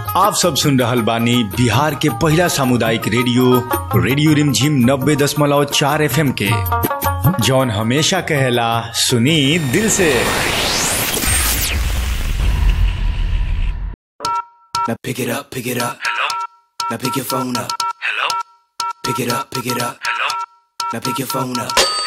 आप सब सुन रहल बानी बिहार के पहला सामुदायिक रेडियो रिमझिम 90.4 FM के, जौन हमेशा कहेला सुनी दिल से। Now pick it up, hello. Now pick your phone up, hello. Pick it up, hello. Now pick your phone up.